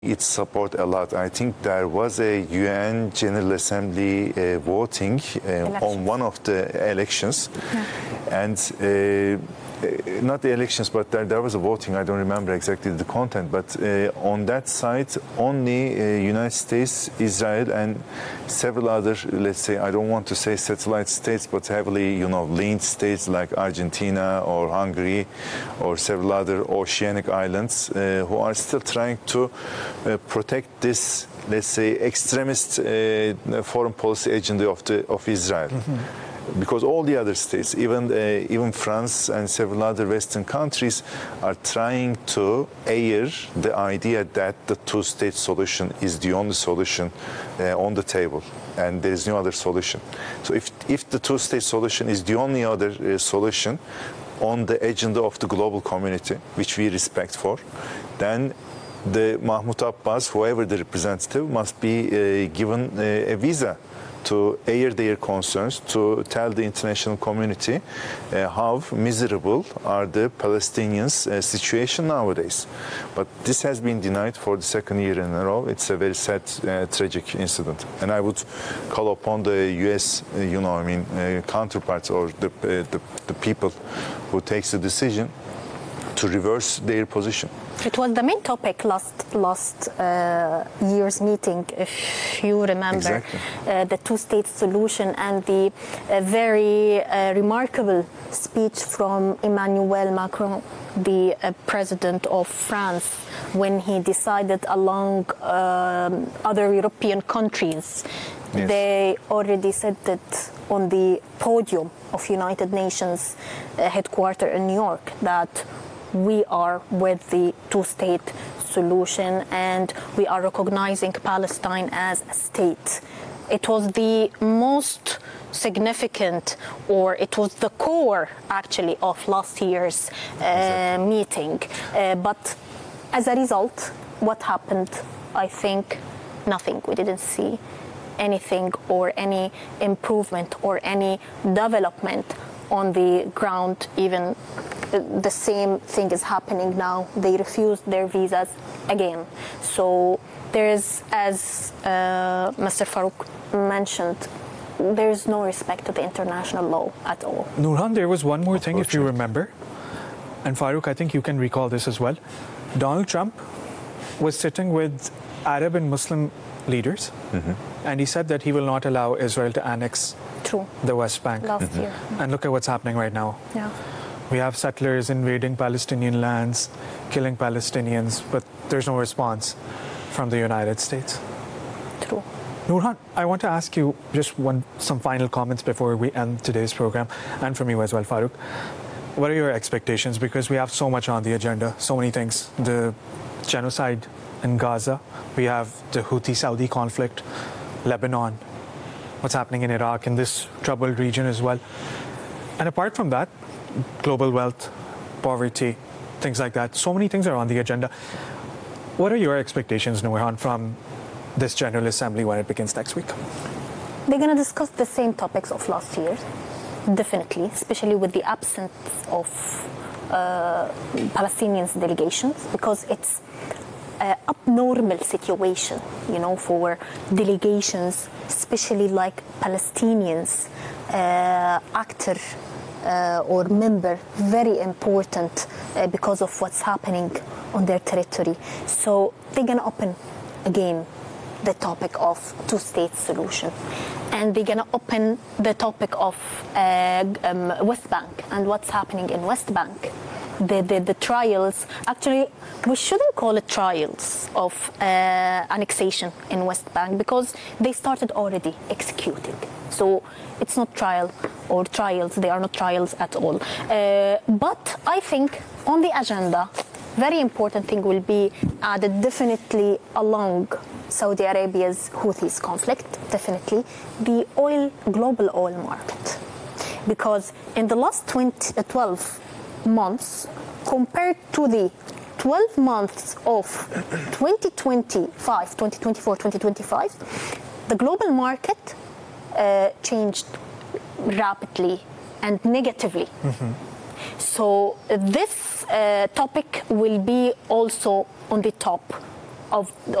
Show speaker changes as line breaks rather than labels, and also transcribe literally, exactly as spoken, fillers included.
its support a lot. I think there was a U N General Assembly uh, voting uh, on one of the elections, yeah. and uh, not the elections, but there, there was a voting. I don't remember exactly the content, but uh, on that side, only uh, United States, Israel, and several other, let's say, I don't want to say satellite states, but heavily, you know, linked states like Argentina or Hungary or several other oceanic islands uh, who are still trying to uh, protect this, let's say, extremist uh, foreign policy agenda of the of Israel. Mm-hmm. Because all the other states, even uh, even France and several other Western countries, are trying to air the idea that the two-state solution is the only solution uh, on the table, and there is no other solution. So if if the two-state solution is the only other uh, solution on the agenda of the global community, which we respect for, then the Mahmoud Abbas, whoever the representative, must be uh, given uh, a visa to air their concerns, to tell the international community uh, how miserable are the Palestinians' uh, situation nowadays. But this has been denied for the second year in a row. It's a very sad, uh, tragic incident. And I would call upon the U S, uh, you know, I mean, uh, counterparts or the, uh, the, the people who takes the decision to reverse their position.
It was the main topic last last uh, year's meeting, if you remember,
exactly.
uh, the two-state solution and the uh, very uh, remarkable speech from Emmanuel Macron, the uh, president of France, when he decided along um, other European countries. Yes. They already said that on the podium of United Nations uh, headquarters in New York that we are with the two-state solution and we are recognizing Palestine as a state. It was the most significant, or it was the core actually of last year's uh, exactly. meeting. Uh, but as a result, what happened? I think nothing. We didn't see anything or any improvement or any development on the ground. Even the same thing is happening now. They refused their visas again. So there is, as uh, Mister Farouk mentioned, there is no respect to the international law at all.
Nourhan, there was one more thing, if you remember, and Farouk, I think you can recall this as well. Donald Trump was sitting with Arab and Muslim leaders, mm-hmm. and he said that he will not allow Israel to annex
True.
the West Bank.
Last mm-hmm. year.
And look at what's happening right now.
Yeah.
We have settlers invading Palestinian lands, killing Palestinians, but there's no response from the United States.
True.
Nourhan, I want to ask you just one, some final comments before we end today's program, and from you as well, Farouk. What are your expectations? Because we have so much on the agenda, so many things. The genocide in Gaza, we have the Houthi-Saudi conflict, Lebanon, what's happening in Iraq, in this troubled region as well. And apart from that, global wealth, poverty, things like that. So many things are on the agenda. What are your expectations, Nourhan, from this General Assembly when it begins next week?
They're going to discuss the same topics of last year, definitely, especially with the absence of uh, Palestinians delegations, because it's an abnormal situation, you know, for delegations, especially like Palestinians, uh, actor uh, or member, very important uh, because of what's happening on their territory. So they're going to open again the topic of two-state solution, and they're going to open the topic of uh, um, West Bank and what's happening in West Bank. The, the, the trials, actually, we shouldn't call it trials of uh, annexation in West Bank, because they started already executing. So it's not trial or trials, they are not trials at all. Uh, but I think on the agenda, very important thing will be added definitely along Saudi Arabia's Houthis conflict, definitely, the oil, global oil market. Because in the last twenty, twelve months, compared to the twelve months of twenty twenty-five, twenty twenty-four, twenty twenty-five, the global market uh, changed rapidly and negatively. Mm-hmm. So this uh, topic will be also on the top of